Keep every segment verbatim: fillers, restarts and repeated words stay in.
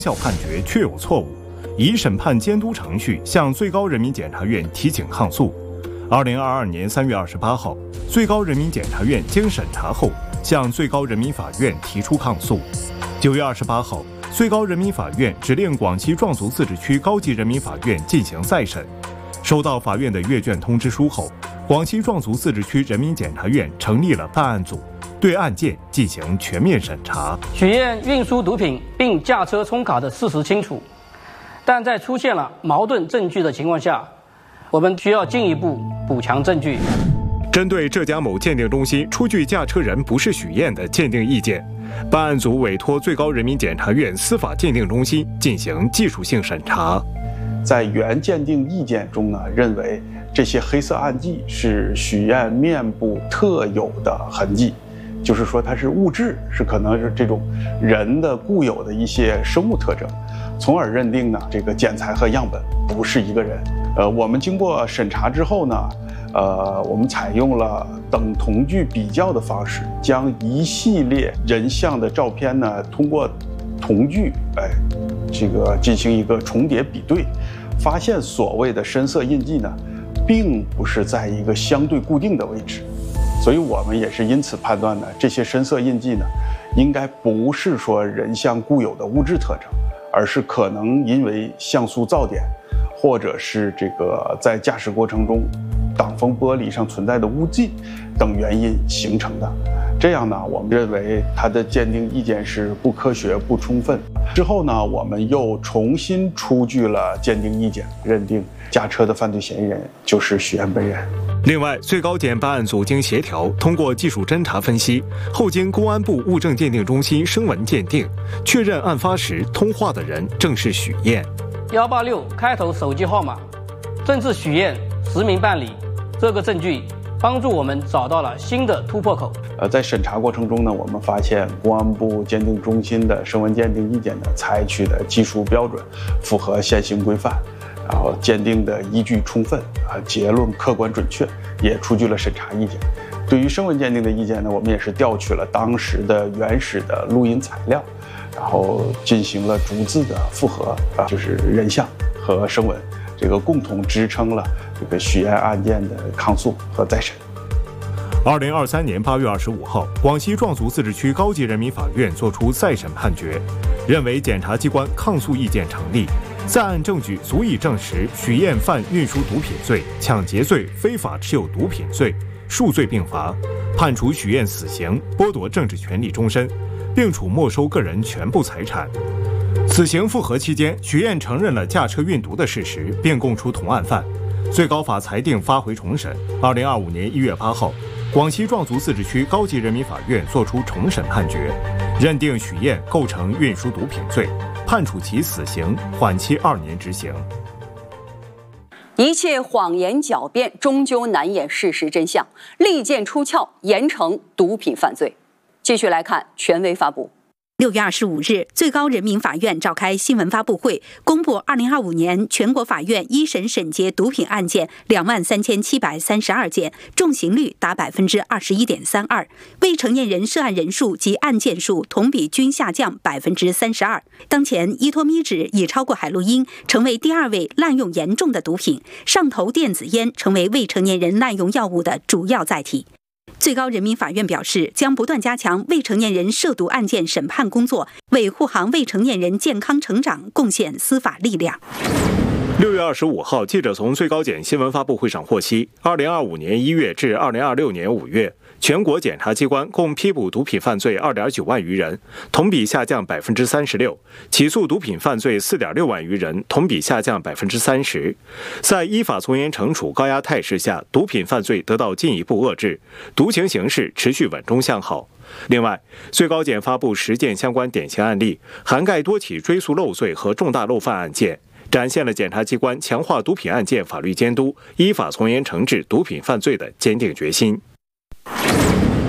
校判决确有错误，以审判监督程序向最高人民检察院提请抗诉。二零二二年三月二十八号，最高人民检察院经审查后，向最高人民法院提出抗诉。九月二十八号，最高人民法院指令广西壮族自治区高级人民法院进行再审。收到法院的阅卷通知书后，广西壮族自治区人民检察院成立了办案组，对案件进行全面审查。 许燕运输毒品并驾车冲卡的事实清楚，但在出现了矛盾证据的情况下，我们需要进一步补强证据。 针对浙江某鉴定中心出具驾车人不是许燕的鉴定意见，办案组委托最高人民检察院司法鉴定中心进行技术性审查。 在原鉴定意见中呢，认为这些黑色暗迹是许燕面部特有的痕迹，就是说它是物质，是可能是这种人的固有的一些生物特征，从而认定呢这个检材和样本不是一个人。呃，我们经过审查之后呢，呃，我们采用了等同距比较的方式，将一系列人像的照片呢，通过同距，哎，这个进行一个重叠比对，发现所谓的深色印记呢，并不是在一个相对固定的位置。所以我们也是因此判断呢，这些深色印记呢，应该不是说人像固有的物质特征，而是可能因为像素噪点，或者是这个在驾驶过程中挡风玻璃上存在的污迹等原因形成的。这样呢，我们认为他的鉴定意见是不科学、不充分。之后呢，我们又重新出具了鉴定意见，认定驾车的犯罪嫌疑人就是许燕本人。 另外，最高检办案组经协调，通过技术侦查分析后，经公安部物证鉴定中心声纹鉴定，确认案发时通话的人正是许燕。 幺八六开头手机号码正是许燕实名办理，这个证据帮助我们找到了新的突破口。 呃，在审查过程中呢，我们发现公安部鉴定中心的声纹鉴定意见呢，采取的技术标准符合现行规范。然后鉴定的依据充分啊，结论客观准确，也出具了审查意见。对于声纹鉴定的意见呢，我们也是调取了当时的原始的录音材料，然后进行了逐字的复核啊，就是人像和声纹，这个共同支撑了这个许燕案件的抗诉和再审。 二零二三年八月二十五号，广西壮族自治区高级人民法院作出再审判决，认为检察机关抗诉意见成立，在案证据足以证实许燕犯运输毒品罪、抢劫罪、非法持有毒品罪，数罪并罚，判处许燕死刑，剥夺政治权利终身，并处没收个人全部财产。死刑复核期间，许燕承认了驾车运毒的事实，并供出同案犯。最高法裁定发回重审。二零二五年一月八号，广西壮族自治区高级人民法院作出重审判决，认定许燕构成运输毒品罪，判处其死刑，缓期二年执行。 一切谎言狡辩，终究难掩事实真相。利剑出鞘，严惩毒品犯罪。继续来看权威发布。 六月二十五日，最高人民法院召开新闻发布会，公布二零二五年全国法院一审审结毒品案件两万三千七百三十二件，重刑率达百分之二十一点三二，未成年人涉案人数及案件数同比均下降百分之三十二。当前，依托咪纸已超过海洛因，成为第二位滥用严重的毒品，上头电子烟成为未成年人滥用药物的主要载体。最高人民法院表示，将不断加强未成年人涉毒案件审判工作，为护航未成年人健康成长贡献司法力量。 六月二十五号，记者从最高检新闻发布会上获悉，二零二五年一月至二零二六年五月，全国检察机关共批捕毒品犯罪二点九万余人，同比下降百分之三十六；起诉毒品犯罪四点六万余人，同比下降百分之三十。在依法从严惩处高压态势下，毒品犯罪得到进一步遏制，毒情形势持续稳中向好。另外，最高检发布十件相关典型案例，涵盖多起追诉漏罪和重大漏犯案件，展现了检察机关强化毒品案件法律监督、依法从严惩治毒品犯罪的坚定决心。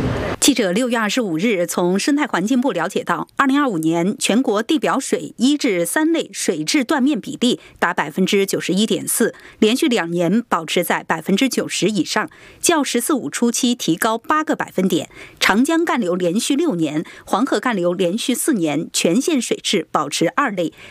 记者六月二十五日从生态环境部了解到，二零二五年全国地表水一至三类水质断面比例达百分之九十一点四，连续两年保持在百分之九十以上，较“十四五”初期提高八个百分点。长江干流连续六年，黄河干流连续四年全线水质保持二类，